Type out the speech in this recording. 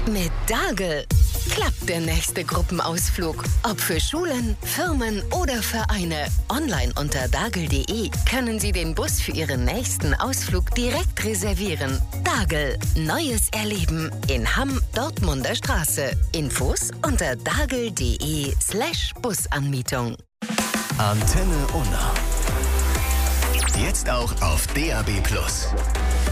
Mit Dagel klappt der nächste Gruppenausflug. Ob für Schulen, Firmen oder Vereine. Online unter dagel.de können Sie den Bus für Ihren nächsten Ausflug direkt reservieren. Dagel, neues Erleben in Hamm, Dortmunder Straße. Infos unter dagel.de/Busanmietung. Antenne Unna. Jetzt auch auf DAB+.